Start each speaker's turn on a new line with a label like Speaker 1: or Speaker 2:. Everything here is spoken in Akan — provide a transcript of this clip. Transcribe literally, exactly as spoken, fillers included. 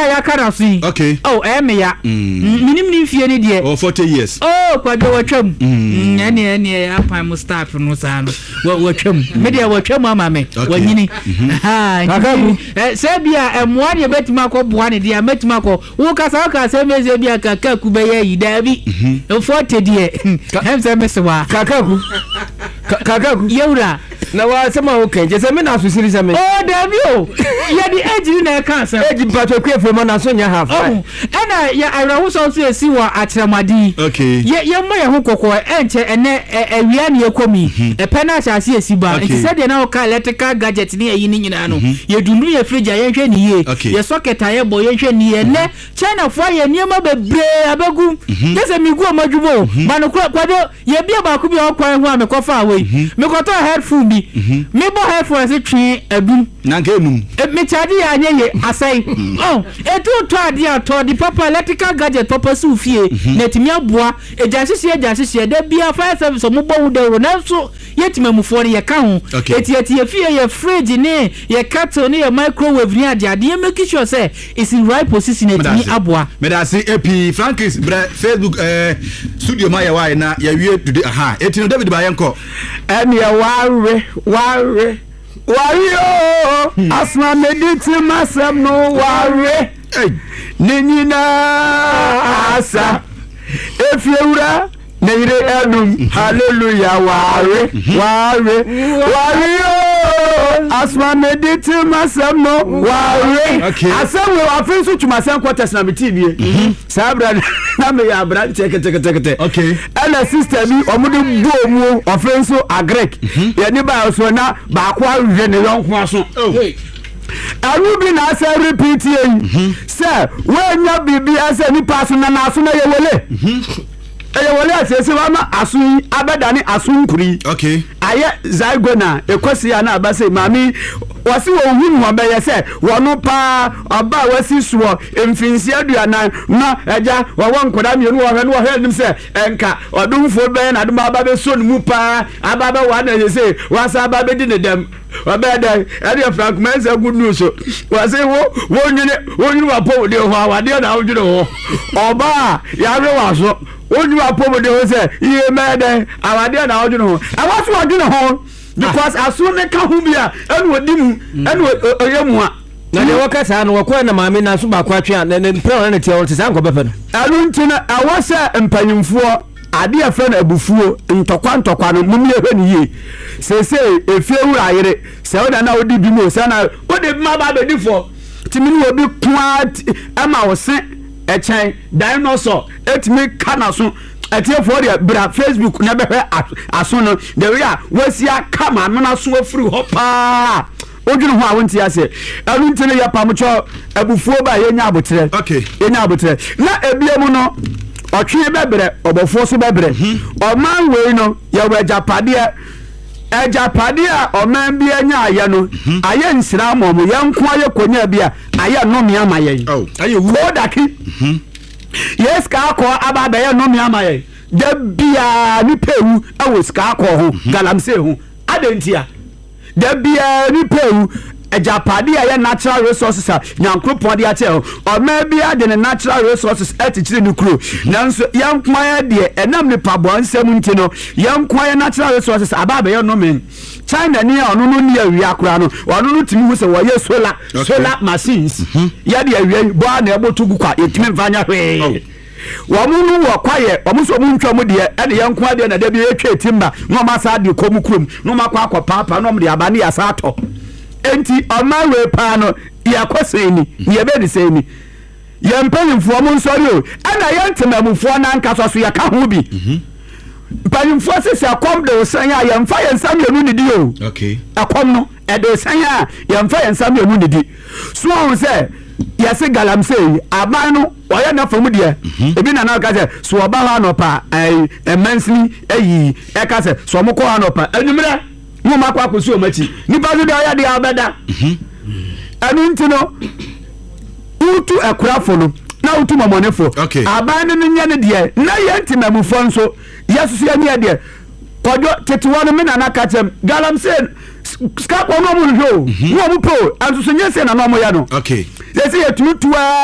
Speaker 1: ya kana so yi
Speaker 2: okay
Speaker 1: oh eh me ya minim ni fie ni de
Speaker 2: oh forty years
Speaker 1: oh kwado watwam ene ene apan mu staff no sa no watwam me de watwam ama me wanyini ha kakabu eh se bia emwa de betima ko boa ne de metima ko wo kasa ka se me se bia kakaku be yi dabi forty de hem se me se wa
Speaker 3: kakaku kakaku
Speaker 1: yeura
Speaker 3: na wa sema okay je se me na so siri se me
Speaker 1: oh dabi o ye di age na ka sa
Speaker 3: age pato ku efo na so nya half
Speaker 1: oh ena ya arawo so so esi wa atremadi
Speaker 2: okay
Speaker 1: ye ye mo ye ho kokko enche ene awia ne ekomi e pe na asase esi ba nti se de na o ka electrical gadget ni eyi ni nyina no ye dundu ye fridge ye hwe ni ye ye socket aye bo ye hwe ni ye ne China fo ye niema bebre abegu ye se mi gu omadwumo ba no kwado ye bia ba ku bi o kwan ho amekofa awei me koto headphone bi me bo headphone se twi adum
Speaker 2: na nke enum
Speaker 1: me charge ya nye ye asai oh etu to ade ato di papa electrical gadget papa su fie netimi aboa ejasisi ejasisi de bia fire service mo bo wudo na so yetimamufo ne ye ka ho eti eti ye fie ye fridge ne ye kettle ne ye microwave ne ade ade make sure say is in right position etimi aboa
Speaker 2: me da say epi Frankis bra Facebook eh studio ma ye wa na ye wie today aha eti no David Bayenko
Speaker 3: emi ya wawe wawe wayo asma mediti masam no wawe ninyina asa efiura neire edum hallelujah wawe wawe wayo asma mediti masam no wawe asawe afenso tumasan quarters na bitibie sabra na me ya bra teke teke teke
Speaker 2: okay
Speaker 3: ana sister bi omude bo mu afenso agrek ye ni ba so na ba kwa hwe ne yonko aso arubi na asa repeat yi sir wenya bibi asa ni pass na na aso na ye wole eye wole asese wa ma aso abedani aso nkuri
Speaker 2: okay
Speaker 3: aye zygona ekosi ya na abase mami wasi wo hu ho be ye se wono pa aba wasi suo emfinsi aduana na eja wo nkoda mienu wo hwe no hwe nim se enka odumfo be na dum aba be so mu pa aba be wa na ye se wasa aba be di ne dem obeda ade Frank mense good news wasi wo wo nyine wo nyine wa po de ho awade na wodwire ho oba ya re waso onyu apomo de ho se iye mede awade na wodwire ho awaso wodwire ho because aso ne ka ho bia enu odimu enu oyemu a
Speaker 4: na de wakasa no wakwa na maame na so ba kwa twa na mpre na tie wo tisa nko bepe no
Speaker 3: anu ntina awasa empanyimfo ade afa na abufuo ntokwa ntokwa no mumie hwe ni ye sese efie wura ayere se oda na odi bi mo se na odi ma ba be difo timini obi kwa ama wo se echen dinosaur etimi kana so etie for the bra Facebook na behwe aso no the way a wasia kama no na so afiri ho pa odwunu ho a wonti ase anu ntene ya pamucho abufuo ba yenya abotre
Speaker 2: okay
Speaker 3: yenya abotre na ebiemu no otwe bebre obofo so bebre oman we no ya we japade ejapade a oman bi anya aye no aye nsira momo yanko aye konya bia aye no me amaye
Speaker 2: oh aye wu
Speaker 3: odaki yes ka ko aba be ye no me amaye da bia ni pewu awo ska ko ho galamse ho adentia da bia ni pewu ejapade ya natural resources a nyankropon de ache o ma bia de ne natural resources etichire ni kuro nanso yankwan de enam ni pabo ansem ntino yankwan natural resources aba be ye no men China ni onu no ni awia kura no onu no timi hu se wo ye solar solar machines ya de awia bo na ebotugu kwa yetimi mfanya hwe wamunu wo kwaye wamuso mu ntwa mu de ene yankwan de na da bi etwa timba no ma sa de komu kurom no ma kwa akwa papa no de abane ya sa ato enti omawe pa no yakoseni ye be de seni ye mpanyimfo mo nsori o ana ye ntemamufo na nkaso so ye ka ho bi mpanyimfo sese akom de osan ya ye mfa ye nsam ye nu ni di o
Speaker 2: okay
Speaker 3: akom no e de osan ya ye mfa ye nsam ye nu ni di so on se ye se galamse aban no oye na famu de ebi na na ka se so oba ha no pa eh immensely eyi e ka se so mo ko ha no pa enumre mo makwa akosi o machi nipa so de oya de abeda mhm anu ntino utu ekurafo no na utu mamonefo aban no nya ne de na ye ntimamufo nso yesusu ya ne de kojo tetewa no me na na ka chem galamse ska ko no mo no no mo po anso so nyese na no mo ya no
Speaker 2: okay
Speaker 3: they say you tuwa